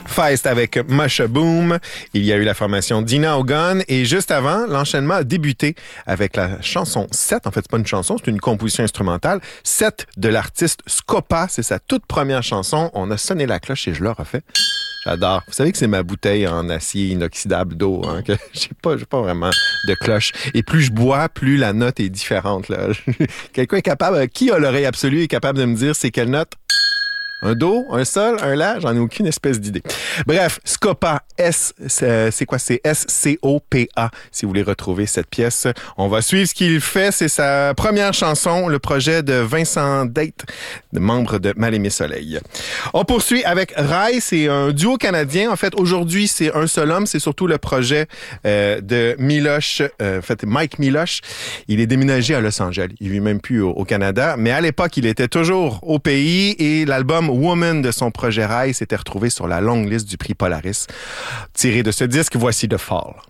Feist avec Musha Boom. Il y a eu la formation Dina Ogon. Et juste avant, l'enchaînement a débuté avec la chanson 7. En fait, c'est pas une chanson, c'est une composition instrumentale. 7 de l'artiste Scopa. C'est sa toute première chanson. On a sonné la cloche et je l'ai refait. J'adore. Vous savez que c'est ma bouteille en acier inoxydable d'eau, hein, que j'ai pas vraiment de cloche. Et plus je bois, plus la note est différente, là. Quelqu'un est capable, qui a l'oreille absolue est capable de me dire c'est quelle note? Un do, un sol, un la, j'en ai aucune espèce d'idée. Bref, Scopa, c'est quoi? C'est S-C-O-P-A, si vous voulez retrouver cette pièce. On va suivre ce qu'il fait. C'est sa première chanson, le projet de Vincent Date, membre de Mal-Aimé Soleil. On poursuit avec Rai, c'est un duo canadien. En fait, aujourd'hui, c'est un seul homme. C'est surtout le projet de Miloche, Mike Miloche. Il est déménagé à Los Angeles. Il vit même plus au Canada. Mais à l'époque, il était toujours au pays et l'album Woman de son projet Rai s'était retrouvé sur la longue liste du prix Polaris. Tiré de ce disque, voici The Fall.